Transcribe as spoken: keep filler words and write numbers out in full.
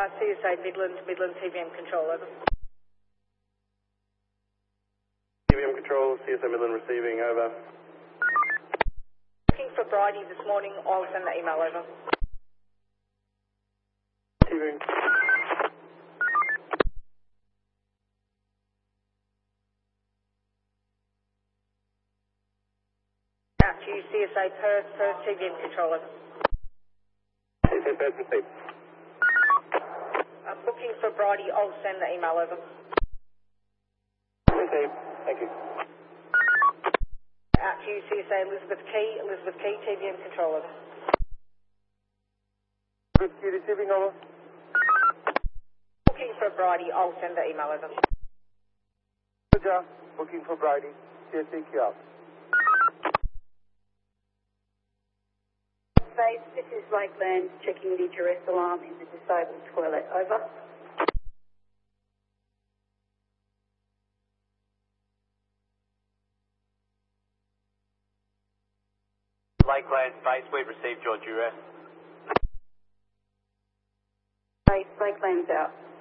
Uh, C S A Midland, Midland T V M control, over. T V M control, C S A Midland receiving, over. Looking for Bridie this morning, I'll send the email over. T V M. Out to you, C S A Perth, Perth T V M control, over. C S A Perth received. I'm looking for Bridie, I'll send the email over. Received, thank you. Out to you, C S A Elizabeth Key, Elizabeth Key, T V M control, over. Elizabeth Key receiving, over. Looking for Bridie, I'll send the email over. Roger, looking for Bridie, C S A Q out. Base, this is Lakeland checking the duress alarm in the disabled toilet. Over. Lakeland base, we've received your duress. Base, Lakeland's out.